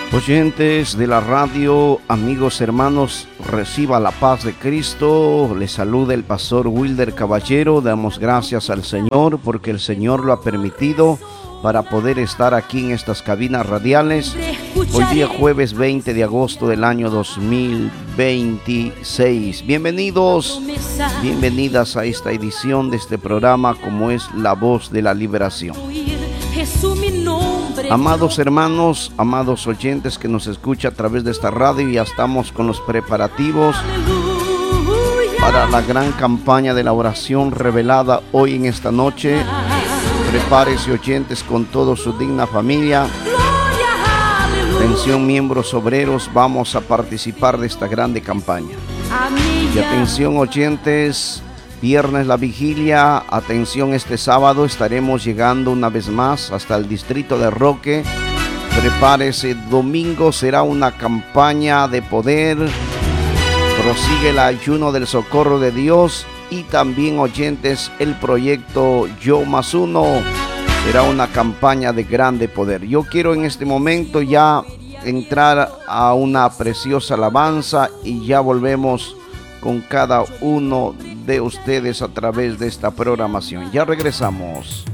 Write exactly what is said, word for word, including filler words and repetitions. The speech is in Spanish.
Oyentes de la radio, amigos, hermanos, reciba la paz de Cristo. Les saluda el pastor Wilder Caballero. Damos gracias al Señor porque el Señor lo ha permitido para poder estar aquí en estas cabinas radiales. Hoy día jueves veinte de agosto del año dos mil veintiséis. Bienvenidos, bienvenidas a esta edición de este programa como es La Voz de la Liberación. Amados hermanos, amados oyentes que nos escuchan a través de esta radio, ya estamos con los preparativos para la gran campaña de la oración revelada hoy en esta noche. Prepárese, oyentes, con toda su digna familia. Atención, miembros obreros, vamos a participar de esta grande campaña. Y atención, oyentes, viernes la vigilia, atención, este sábado estaremos llegando una vez más hasta el distrito de Roque. Prepárese, domingo será una campaña de poder. Prosigue el ayuno del socorro de Dios y también, oyentes, el proyecto Yo Más Uno será una campaña de grande poder. Yo quiero en este momento ya entrar a una preciosa alabanza y ya volvemos con cada uno de ustedes a través de esta programación. Ya regresamos.